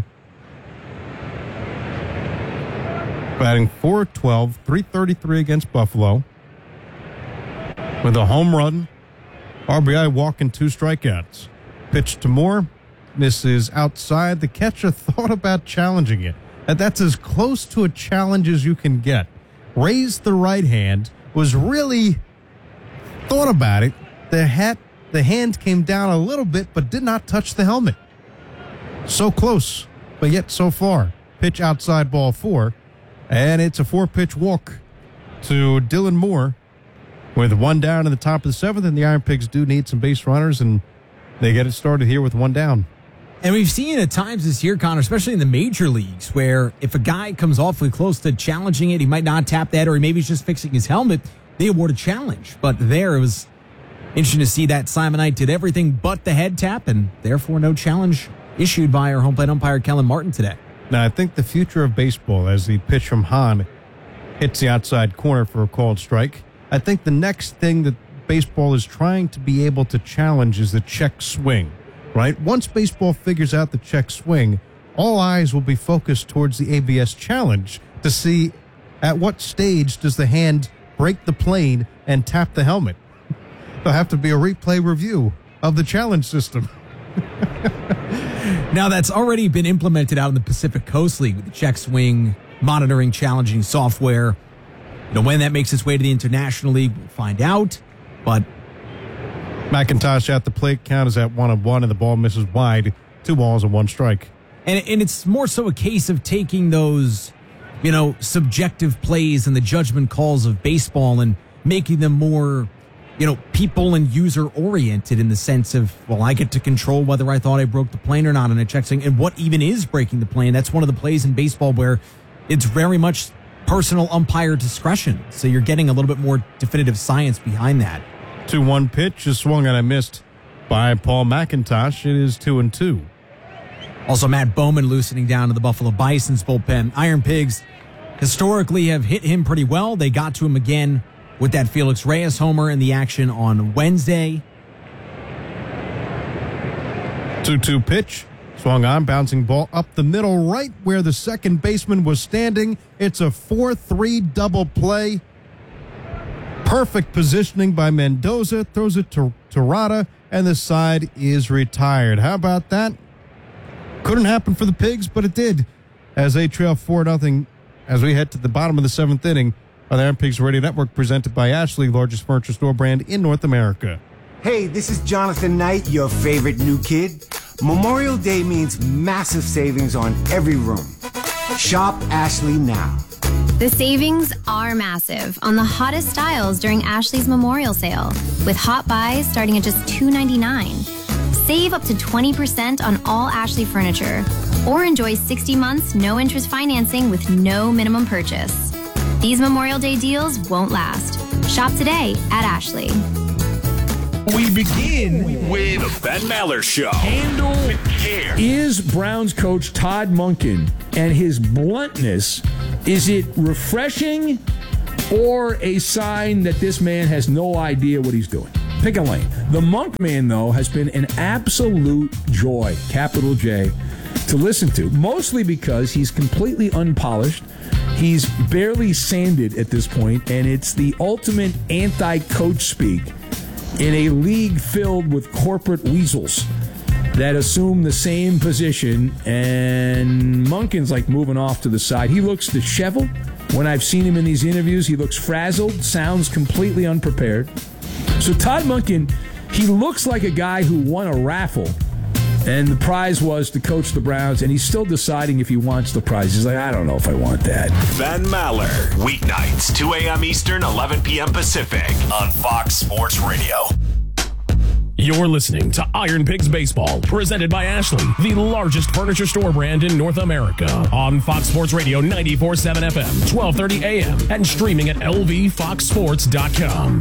batting four twelve, three thirty-three against Buffalo with a home run, R B I walk, and two strikeouts. Pitch to Moore, misses outside. The catcher thought about challenging it. And that's as close to a challenge as you can get. Raised the right hand, was really thought about it. The hat, the hand came down a little bit, but did not touch the helmet. So close, but yet so far. Pitch outside, ball four, and it's a four-pitch walk to Dylan Moore with one down in the top of the seventh, and the Iron Pigs do need some base runners, and they get it started here with one down. And we've seen at times this year, Connor, especially in the major leagues, where if a guy comes awfully close to challenging it, he might not tap that, or he maybe he's just fixing his helmet, they award a challenge. But there, it was interesting to see that Simon Knight did everything but the head tap, and therefore no challenge issued by our home plate umpire, Kellen Martin, today. Now, I think the future of baseball, as the pitch from Hahn hits the outside corner for a called strike, I think the next thing that baseball is trying to be able to challenge is the check swing, right? Once baseball figures out the check swing, all eyes will be focused towards the A B S challenge to see at what stage does the hand break the plane and tap the helmet. There'll have to be a replay review of the challenge system. Now, that's already been implemented out in the Pacific Coast League with the check swing monitoring challenging software. You know, when that makes its way to the International League, we'll find out. But McIntosh at the plate, count is at one and one, and the ball misses wide. Two balls and one strike. And, and it's more so a case of taking those, you know, subjective plays and the judgment calls of baseball and making them more, you know, people and user oriented in the sense of, well, I get to control whether I thought I broke the plane or not in a check swing, and what even is breaking the plane. That's one of the plays in baseball where it's very much personal umpire discretion. So you're getting a little bit more definitive science behind that. two one pitch is swung and a missed by Paul McIntosh. It is two and two. Also, Matt Bowman loosening down to the Buffalo Bison's bullpen. Iron Pigs historically have hit him pretty well. They got to him again with that Felix Reyes homer in the action on Wednesday. two two pitch Swung on, bouncing ball up the middle, right where the second baseman was standing. It's a four three double play. Perfect positioning by Mendoza. Throws it to Terada, and the side is retired. How about that? Couldn't happen for the Pigs, but it did. As they trail four nothing as we head to the bottom of the seventh inning on the Iron Pigs Radio Network, presented by Ashley, largest furniture store brand in North America. Hey, this is Jonathan Knight, your favorite new kid. Memorial Day means massive savings on every room. Shop Ashley now. The savings are massive on the hottest styles during Ashley's Memorial Sale, with hot buys starting at just two ninety-nine. Save up to twenty percent on all Ashley furniture, or enjoy sixty months no interest financing with no minimum purchase. These Memorial Day deals won't last. Shop today at Ashley. We begin with the Ben Maller Show. Handle with care. Is Browns coach Todd Monken and his bluntness, is it refreshing or a sign that this man has no idea what he's doing? Pick a lane. The Monk Man, though, has been an absolute joy, capital J, to listen to, mostly because he's completely unpolished. He's barely sanded at this point, and it's the ultimate anti-coach speak in a league filled with corporate weasels that assume the same position, and Monken's like moving off to the side. He looks disheveled. When I've seen him in these interviews, he looks frazzled, sounds completely unprepared. So Todd Monken, he looks like a guy who won a raffle, and the prize was to coach the Browns, and he's still deciding if he wants the prize. He's like, I don't know if I want that. Ben Maller, weeknights, two a.m. Eastern, eleven p.m. Pacific, on Fox Sports Radio. You're listening to Iron Pigs Baseball, presented by Ashley, the largest furniture store brand in North America, on Fox Sports Radio ninety-four point seven F M, twelve thirty A M, and streaming at L V fox sports dot com.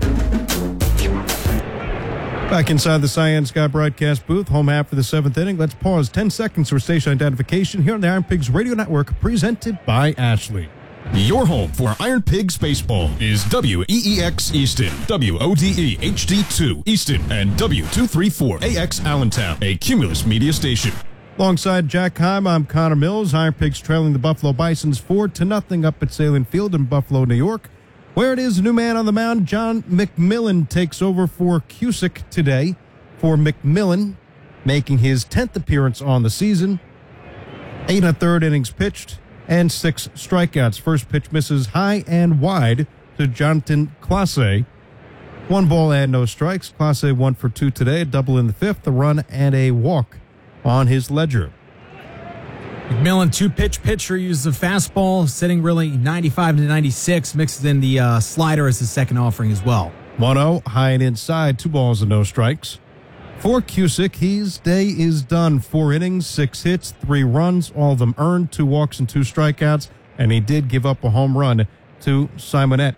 Back inside the Cyan Sky broadcast booth, home half for the seventh inning. Let's pause ten seconds for station identification here on the Iron Pigs Radio Network, presented by Ashley. Your home for Iron Pigs Baseball is W E E X Easton, W O D E H D two Easton, and W two thirty-four A X Allentown, a Cumulus media station. Alongside Jack Heim, I'm Connor Mills. Iron Pigs trailing the Buffalo Bisons four to nothing up at Salem Field in Buffalo, New York, where it is a new man on the mound. John McMillon takes over for Cusick today. For McMillon, making his tenth appearance on the season. Eight and a third innings pitched and six strikeouts. First pitch misses high and wide to Jonathan Clase. One ball and no strikes. Clase one for two today, a double in the fifth, a run and a walk on his ledger. McMillon, two-pitch pitcher, uses a fastball, sitting really ninety-five to ninety-six, mixes in the uh, slider as his second offering as well. one oh, high and inside, two balls and no strikes. For Cusick, his day is done. Four innings, six hits, three runs, all of them earned, two walks and two strikeouts, and he did give up a home run to Simonette.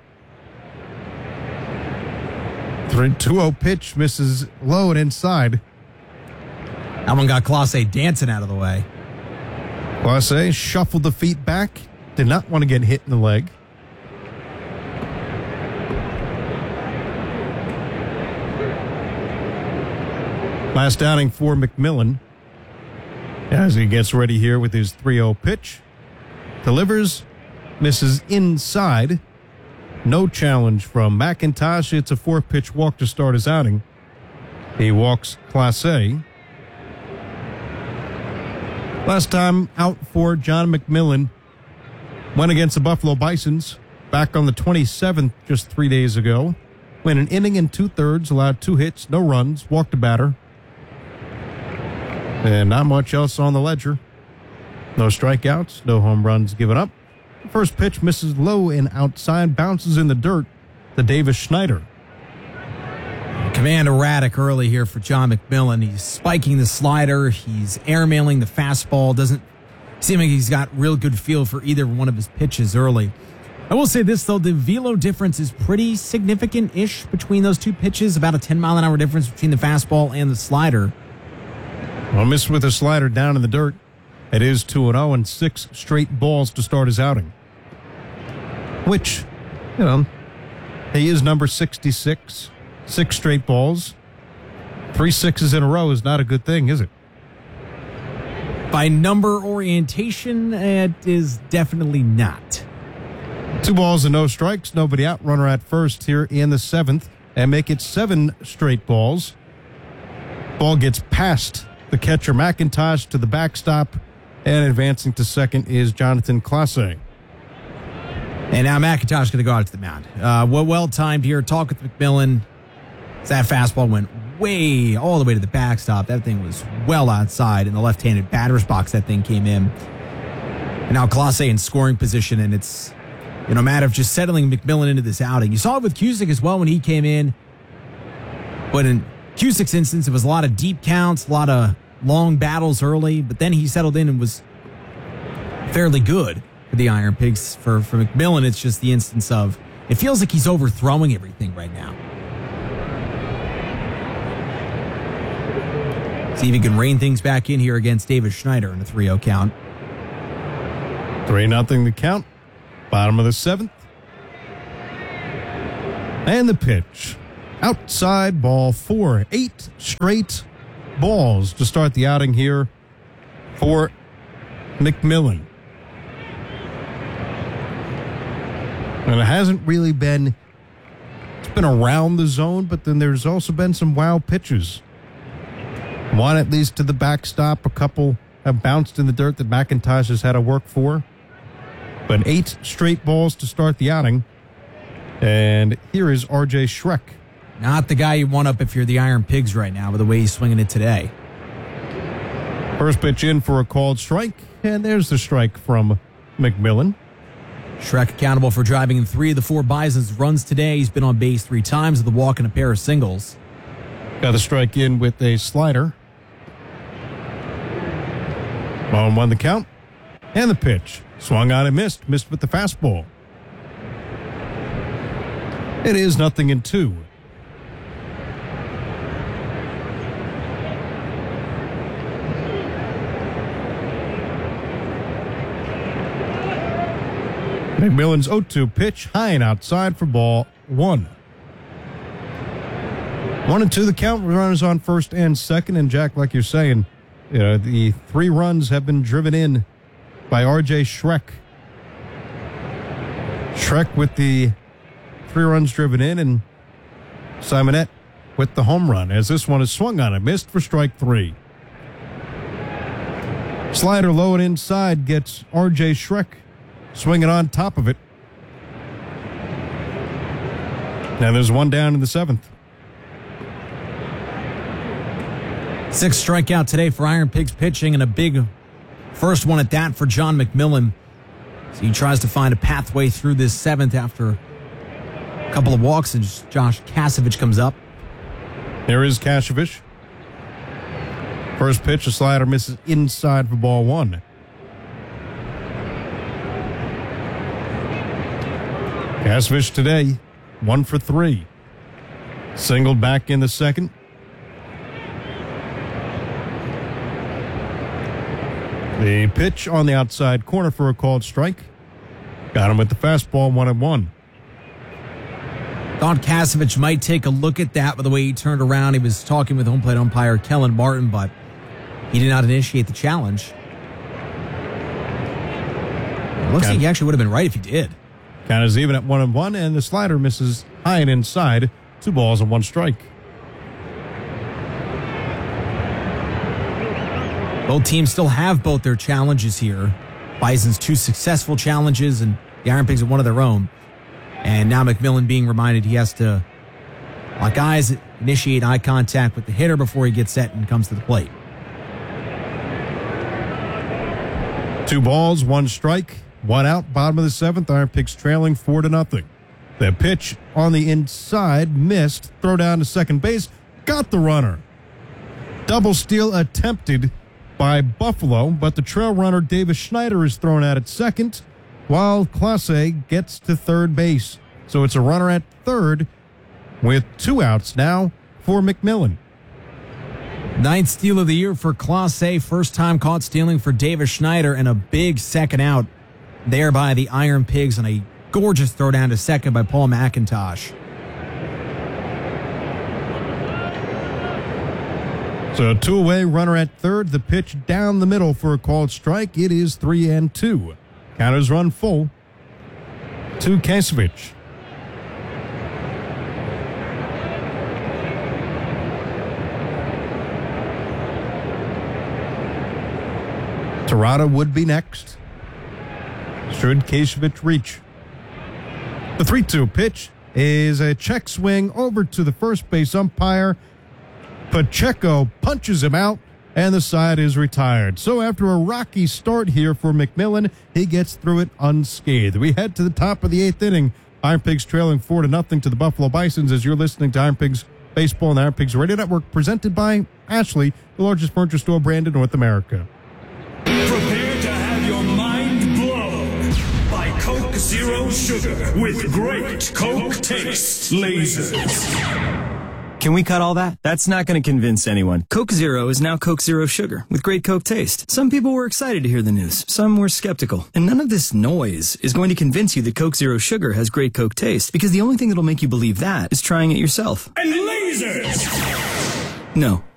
two oh pitch, misses low and inside. That one got Clase dancing out of the way. Clase shuffled the feet back, did not want to get hit in the leg. Last outing for McMillon as he gets ready here with his three oh pitch. Delivers, misses inside. No challenge from McIntosh. It's a four-pitch walk to start his outing. He walks Clase. Last time out for John McMillon went against the Buffalo Bisons back on the twenty-seventh, just three days ago. Went an inning and two-thirds, allowed two hits, no runs, walked a batter. And not much else on the ledger. No strikeouts, no home runs given up. First pitch misses low and outside, bounces in the dirt to Davis Schneider. Command erratic early here for John McMillon. He's spiking the slider. He's airmailing the fastball. Doesn't seem like he's got real good feel for either one of his pitches early. I will say this, though. The velo difference is pretty significant-ish between those two pitches. About a ten mile an hour difference between the fastball and the slider. Well, missed with a slider down in the dirt. It is two and oh and six straight balls to start his outing. Which, you know, he is number sixty-six. Six straight balls. Three sixes in a row is not a good thing, is it? By number orientation, it is definitely not. Two balls and no strikes. Nobody out. Runner at first here in the seventh. And make it seven straight balls. Ball gets past the catcher McIntosh to the backstop. And advancing to second is Jonathan Clase. And now McIntosh going to go out to the mound. Uh, well, well timed here. Talk with McMillan. That fastball went way all the way to the backstop. That thing was well outside in the left-handed batter's box. That thing came in. And now Clase in scoring position, and it's you know a matter of just settling McMillan into this outing. You saw it with Cusick as well when he came in. But in Cusick's instance, it was a lot of deep counts, a lot of long battles early, but then he settled in and was fairly good for the Iron Pigs. For, for McMillan, it's just the instance of it feels like he's overthrowing everything right now. See if he can rein things back in here against Davis Schneider in a three oh count. three nothing the count. Bottom of the seventh. And the pitch. Outside ball four. Eight straight balls to start the outing here for McMillan. And it hasn't really been, it's been around the zone, but then there's also been some wild pitches. One at least to the backstop. A couple have bounced in the dirt that McIntosh has had to work for. But eight straight balls to start the outing. And here is R J Schreck. Not the guy you want up if you're the Iron Pigs right now with the way he's swinging it today. First pitch in for a called strike. And there's the strike from McMillan. Schreck accountable for driving in three of the four Bison's runs today. He's been on base three times with a walk and a pair of singles. Got the strike in with a slider. One one the count. And the pitch. Swung on and missed. Missed with the fastball. It is nothing in two. McMillan's oh two pitch. High and outside for ball one. One and two the count. Runners on first and second. And Jack, like you're saying, you know, the three runs have been driven in by R J Schreck. Schreck with the three runs driven in, and Simonette with the home run, as this one is swung on and missed for strike three. Slider low and inside gets R J Schreck swinging on top of it. Now there's one down in the seventh. Sixth strikeout today for Iron Pigs pitching, and a big first one at that for John McMillan. So he tries to find a pathway through this seventh after a couple of walks, and Josh Kasevich comes up. There is Kasevich. First pitch, a slider misses inside for ball one. Kasevich today, one for three. Singled back in the second. The pitch on the outside corner for a called strike. Got him with the fastball, one and one. Thought Kasevich might take a look at that with the way he turned around. He was talking with home plate umpire Kellen Martin, but he did not initiate the challenge. It looks like he actually would have been right if he did. Count is even at one and one, and the slider misses high and inside. Two balls and one strike. Both teams still have both their challenges here. Bison's two successful challenges, and the Iron Pigs have one of their own. And now McMillan being reminded he has to lock eyes, initiate eye contact with the hitter before he gets set and comes to the plate. Two balls, one strike, one out. Bottom of the seventh, Iron Pigs trailing four to nothing. The pitch on the inside missed. Throw down to second base. Got the runner. Double steal attempted by Buffalo, but the trail runner Davis Schneider is thrown out at second, while Clase gets to third base. So it's a runner at third with two outs now for McMillan. Ninth steal of the year for Clase. First time caught stealing for Davis Schneider, and a big second out there by the Iron Pigs, and a gorgeous throw down to second by Paul McIntosh. So two away, runner at third. The pitch down the middle for a called strike. It is three and two. Counters run full to Kasevich. Terada would be next. Should Kasevich reach? The three two pitch is a check swing over to the first base umpire. Pacheco punches him out, and the side is retired. So after a rocky start here for McMillan, he gets through it unscathed. We head to the top of the eighth inning. Iron Pigs trailing four to nothing to the Buffalo Bisons as you're listening to Iron Pigs Baseball and the Iron Pigs Radio Network, presented by Ashley, the largest furniture store brand in North America. Prepare to have your mind blown by Coke Zero Sugar with great Coke taste lasers. Can we cut all that? That's not going to convince anyone. Coke Zero is now Coke Zero Sugar with great Coke taste. Some people were excited to hear the news. Some were skeptical. And none of this noise is going to convince you that Coke Zero Sugar has great Coke taste, because the only thing that'll make you believe that is trying it yourself. And lasers! No.